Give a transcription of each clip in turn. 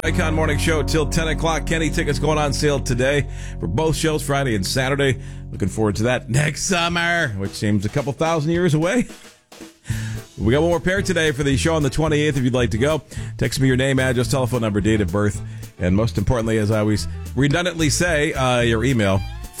Icon Morning Show till 10 o'clock. Kenny tickets going on sale today for both shows, Friday and Saturday. Looking forward to that next summer, which seems a couple thousand years away. We got one more pair today for the show on the 28th if you'd like to go. Text me your name, address, telephone number, date of birth, and most importantly, as I always redundantly say, your email,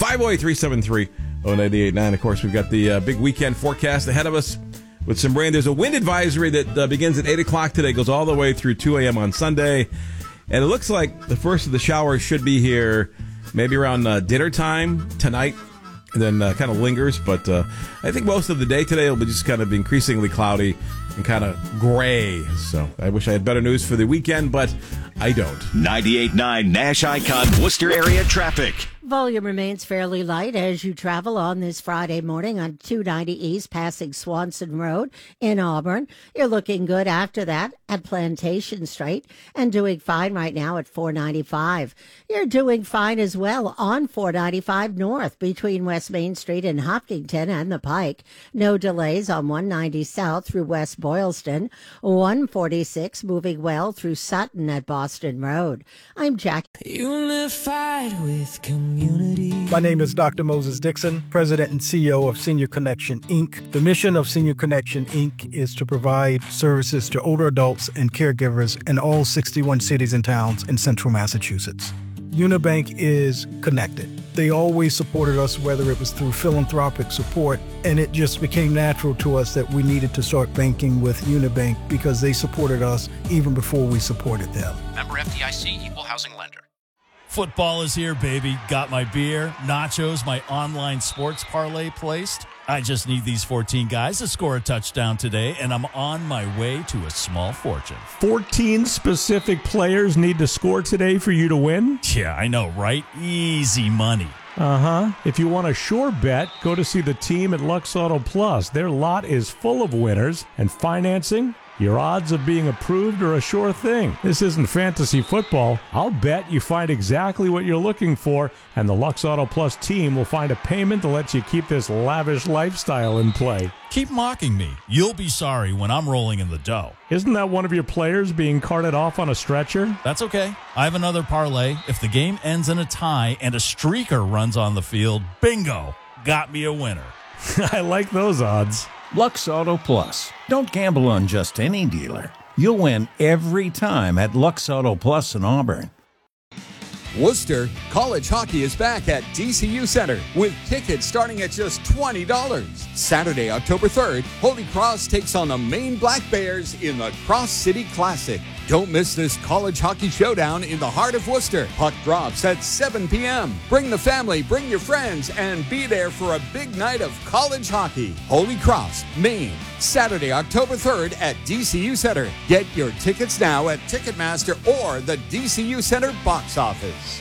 508-373-0989. Of course, we've got the big weekend forecast ahead of us with some rain. There's a wind advisory that begins at 8 o'clock today, goes all the way through 2 a.m. on Sunday. And it looks like the first of the showers should be here maybe around dinner time tonight, and then kind of lingers. But I think most of the day today will be just kind of increasingly cloudy and kind of gray. So I wish I had better news for the weekend, but I don't. 98.9 Nash Icon Worcester area traffic. Volume remains fairly light as you travel on this Friday morning on 290 East passing Swanson Road in Auburn. You're looking good after that at Plantation Street and doing fine right now at 495. You're doing fine as well on 495 North between West Main Street and Hopkinton and the Pike. No delays on 190 South through West Boylston. 146 moving well through Sutton at Boston Road. I'm Jackie. Unified with community. My name is Dr. Moses Dixon, President and CEO of Senior Connection, Inc. The mission of Senior Connection, Inc. is to provide services to older adults and caregivers in all 61 cities and towns in central Massachusetts. Unibank is connected. They always supported us, whether it was through philanthropic support, and it just became natural to us that we needed to start banking with Unibank because they supported us even before we supported them. Member FDIC, Equal Housing Lender. Football is here, baby. Got my beer, nachos, my online sports parlay placed. I just need these 14 guys to score a touchdown today, and I'm on my way to a small fortune. 14 specific players need to score today for you to win? Yeah, I know, right? Easy money. Uh-huh. If you want a sure bet, go to see the team at Lux Auto Plus. Their lot is full of winners, and financing, your odds of being approved are a sure thing. This isn't fantasy football. I'll bet you find exactly what you're looking for, and the Lux Auto Plus team will find a payment that lets you keep this lavish lifestyle in play. Keep mocking me. You'll be sorry when I'm rolling in the dough. Isn't that one of your players being carted off on a stretcher? That's okay. I have another parlay. If the game ends in a tie and a streaker runs on the field, bingo, got me a winner. I like those odds. Lux Auto Plus. Don't gamble on just any dealer. You'll win every time at Lux Auto Plus in Auburn. Worcester, college hockey is back at DCU Center with tickets starting at just $20. Saturday, October 3rd, Holy Cross takes on the Maine Black Bears in the Cross City Classic. Don't miss this college hockey showdown in the heart of Worcester. Puck drops at 7 p.m. Bring the family, bring your friends, and be there for a big night of college hockey. Holy Cross, Maine, Saturday, October 3rd at DCU Center. Get your tickets now at Ticketmaster or the DCU Center box office.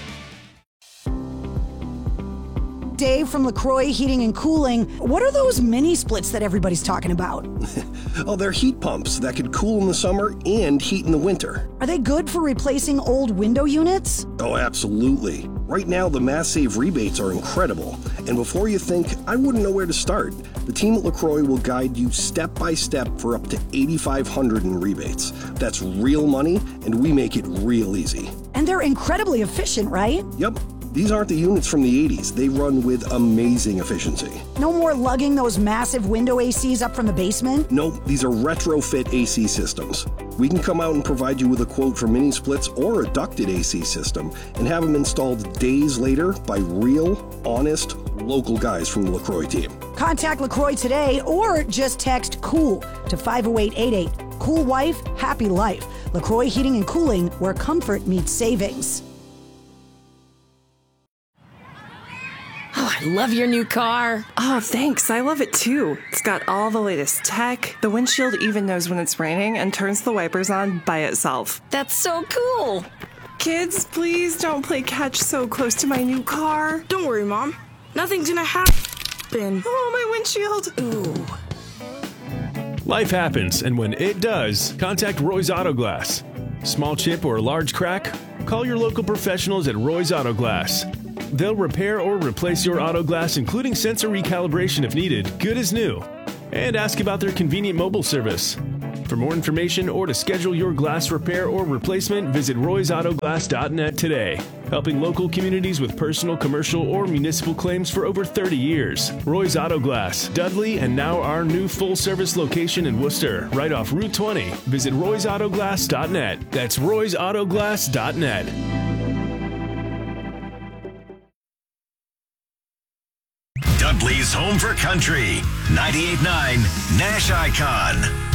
Dave from LaCroix Heating and Cooling. What are those mini splits that everybody's talking about? Oh, they're heat pumps that could cool in the summer and heat in the winter. Are they good for replacing old window units? Oh, absolutely. Right now, the Mass Save rebates are incredible. And before you think, I wouldn't know where to start, the team at LaCroix will guide you step by step for up to $8,500 in rebates. That's real money, and we make it real easy. And they're incredibly efficient, right? Yep. These aren't the units from the 80s. They run with amazing efficiency. No more lugging those massive window ACs up from the basement? Nope, these are retrofit AC systems. We can come out and provide you with a quote for mini splits or a ducted AC system and have them installed days later by real, honest, local guys from the LaCroix team. Contact LaCroix today or just text COOL to 50888. Cool wife, happy life. LaCroix Heating and Cooling, where comfort meets savings. Oh, I love your new car. Oh, thanks. I love it too. It's got all the latest tech. The windshield even knows when it's raining and turns the wipers on by itself. That's so cool. Kids, please don't play catch so close to my new car. Don't worry, Mom. Nothing's gonna happen. Oh, my windshield. Ooh. Life happens, and when it does, contact Roy's Auto Glass. Small chip or large crack? Call your local professionals at Roy's Auto Glass. They'll repair or replace your auto glass, including sensor recalibration if needed, good as new. And ask about their convenient mobile service. For more information or to schedule your glass repair or replacement, visit roysautoglass.net today. Helping local communities with personal, commercial, or municipal claims for over 30 years. Roy's Auto Glass, Dudley, and now our new full-service location in Worcester, right off Route 20. Visit roysautoglass.net. That's roysautoglass.net. Dudley's Home for Country. 98.9 Nash Icon.